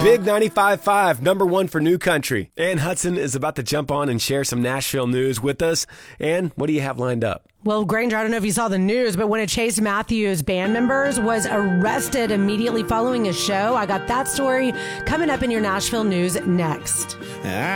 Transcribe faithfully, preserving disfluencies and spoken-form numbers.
Big ninety-five point five, number one for new country. Ann Hudson is about to jump on and share some Nashville news with us. Ann, what do you have lined up? Well, Granger, I don't know if you saw the news, but one of Chase Matthews' band members was arrested immediately following a show. I got that story coming up in your Nashville news next.